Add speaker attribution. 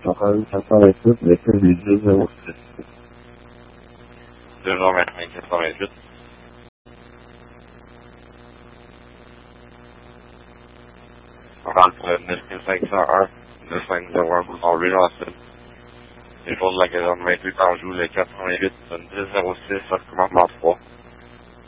Speaker 1: Laurent 428, véhicule du 206.
Speaker 2: 2h25, 88. On rentre pour 9501, 9501 boulevard Ray-Lawson. Les jours de la caserne 28 en joue, le 408, 1006, ça recommande en 3.